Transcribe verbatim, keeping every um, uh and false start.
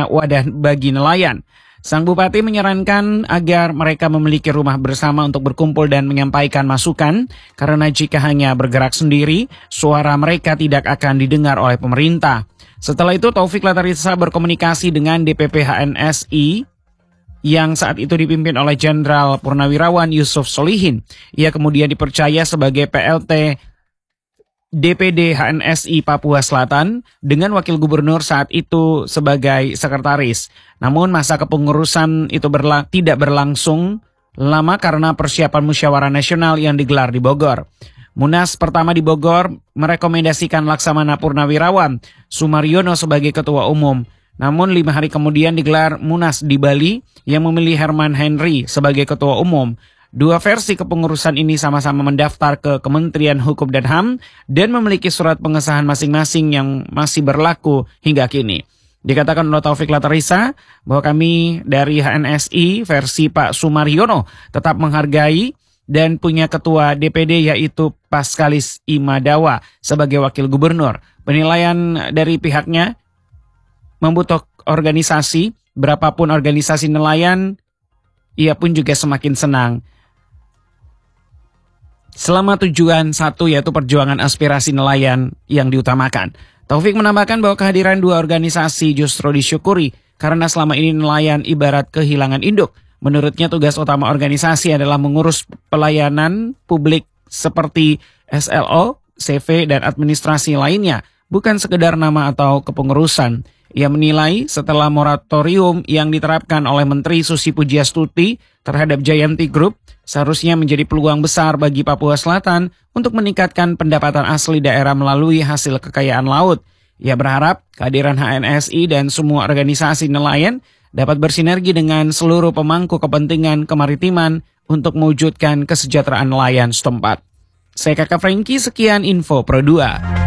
wadah bagi nelayan. Sang bupati menyarankan agar mereka memiliki rumah bersama untuk berkumpul dan menyampaikan masukan, karena jika hanya bergerak sendiri, suara mereka tidak akan didengar oleh pemerintah. Setelah itu Taufik Latarisa berkomunikasi dengan D P P H N S I yang saat itu dipimpin oleh Jenderal Purnawirawan Yusuf Solihin. Ia kemudian dipercaya sebagai P L T D P D H N S I Papua Selatan dengan Wakil Gubernur saat itu sebagai sekretaris. Namun masa kepengurusan itu berla- tidak berlangsung lama karena persiapan musyawarah nasional yang digelar di Bogor. Munas pertama di Bogor merekomendasikan Laksamana Purnawirawan Sumaryono sebagai ketua umum. Namun lima hari kemudian digelar Munas di Bali yang memilih Herman Henry sebagai ketua umum. Dua versi kepengurusan ini sama-sama mendaftar ke Kementerian Hukum dan H A M dan memiliki surat pengesahan masing-masing yang masih berlaku hingga kini. Dikatakan oleh Taufik Latarisa bahwa kami dari H N S I versi Pak Sumaryono tetap menghargai dan punya ketua D P D yaitu Paskalis Imadawa sebagai wakil gubernur. Penilaian dari pihaknya membutuhkan organisasi, berapapun organisasi nelayan, ia pun juga semakin senang. Selama tujuan satu yaitu perjuangan aspirasi nelayan yang diutamakan. Taufik menambahkan bahwa kehadiran dua organisasi justru disyukuri karena selama ini nelayan ibarat kehilangan induk. Menurutnya tugas utama organisasi adalah mengurus pelayanan publik seperti S L O, C V, dan administrasi lainnya, bukan sekedar nama atau kepengurusan. Ia menilai setelah moratorium yang diterapkan oleh Menteri Susi Pujiastuti terhadap Jayanti Group, seharusnya menjadi peluang besar bagi Papua Selatan untuk meningkatkan pendapatan asli daerah melalui hasil kekayaan laut. Ia berharap kehadiran H N S I dan semua organisasi nelayan dapat bersinergi dengan seluruh pemangku kepentingan kemaritiman untuk mewujudkan kesejahteraan nelayan setempat. Saya Kakak Franky, sekian info Pro dua.